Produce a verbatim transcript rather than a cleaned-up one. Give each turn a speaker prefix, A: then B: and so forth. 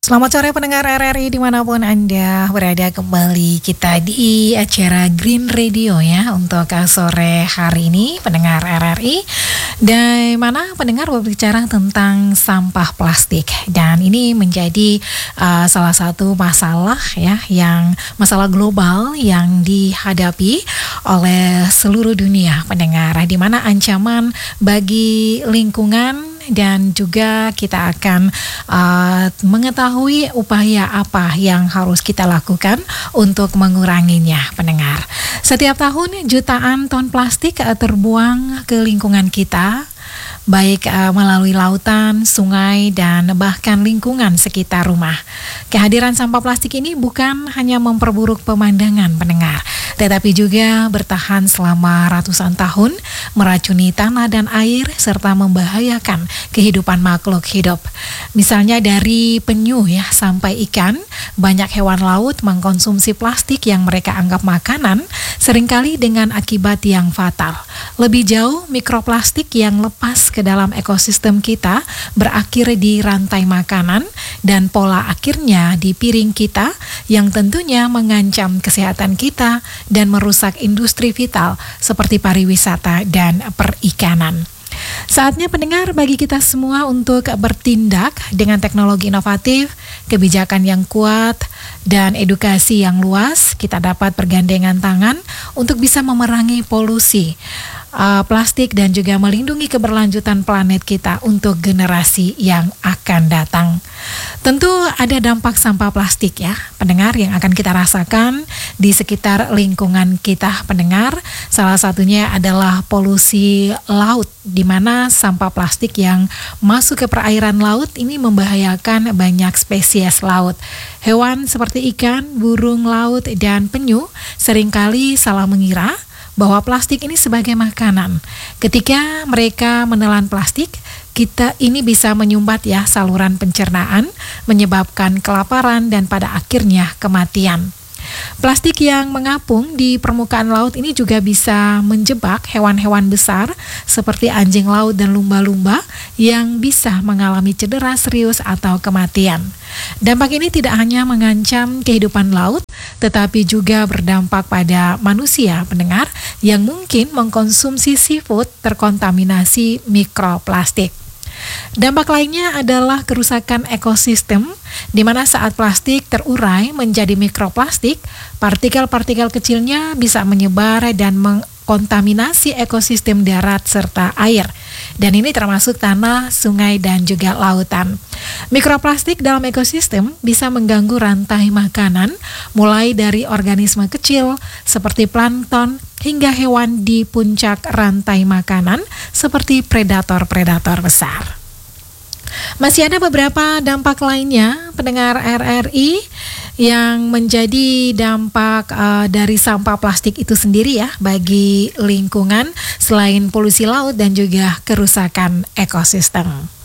A: Selamat sore pendengar R R I dimanapun Anda berada, kembali kita di acara Green Radio ya untuk sore hari ini pendengar R R I, di mana pendengar berbicara tentang sampah plastik, dan ini menjadi uh, salah satu masalah ya yang masalah global yang dihadapi oleh seluruh dunia pendengar, di mana ancaman bagi lingkungan. Dan juga kita akan uh, mengetahui upaya apa yang harus kita lakukan untuk menguranginya pendengar. Setiap tahun jutaan ton plastik uh, terbuang ke lingkungan kita, baik uh, melalui lautan, sungai, dan bahkan lingkungan sekitar rumah. Kehadiran sampah plastik ini bukan hanya memperburuk pemandangan pendengar, tetapi juga bertahan selama ratusan tahun, meracuni tanah dan air, serta membahayakan kehidupan makhluk hidup. Misalnya dari penyu ya sampai ikan, banyak hewan laut mengkonsumsi plastik yang mereka anggap makanan, seringkali dengan akibat yang fatal. Lebih jauh, mikroplastik yang lepas ke dalam ekosistem kita berakhir di rantai makanan dan pola akhirnya di piring kita, yang tentunya mengancam kesehatan kita dan merusak industri vital seperti pariwisata dan perikanan. Saatnya pendengar bagi kita semua untuk bertindak dengan teknologi inovatif, kebijakan yang kuat, dan edukasi yang luas. Kita dapat bergandengan tangan untuk bisa memerangi polusi uh, plastik dan juga melindungi keberlanjutan planet kita untuk generasi yang akan datang. Tentu ada dampak sampah plastik ya pendengar yang akan kita rasakan di sekitar lingkungan kita pendengar. Salah satunya adalah polusi laut, di mana sampah plastik yang masuk ke perairan laut ini membahayakan banyak spesies laut. Hewan seperti ikan, burung laut, dan penyu seringkali salah mengira bahwa plastik ini sebagai makanan. Ketika mereka menelan plastik, kita ini bisa menyumbat ya saluran pencernaan, menyebabkan kelaparan dan pada akhirnya kematian. Plastik yang mengapung di permukaan laut ini juga bisa menjebak hewan-hewan besar seperti anjing laut dan lumba-lumba yang bisa mengalami cedera serius atau kematian. Dampak ini tidak hanya mengancam kehidupan laut, tetapi juga berdampak pada manusia pendengar yang mungkin mengkonsumsi seafood terkontaminasi mikroplastik. Dampak lainnya adalah kerusakan ekosistem, di mana saat plastik terurai menjadi mikroplastik, partikel-partikel kecilnya bisa menyebar dan mengkontaminasi ekosistem darat serta air. Dan ini termasuk tanah, sungai, dan juga lautan. Mikroplastik dalam ekosistem bisa mengganggu rantai makanan, mulai dari organisme kecil seperti plankton hingga hewan di puncak rantai makanan seperti predator-predator besar. Masih ada beberapa dampak lainnya pendengar R R I yang menjadi dampak uh, dari sampah plastik itu sendiri ya bagi lingkungan, selain polusi laut dan juga kerusakan ekosistem.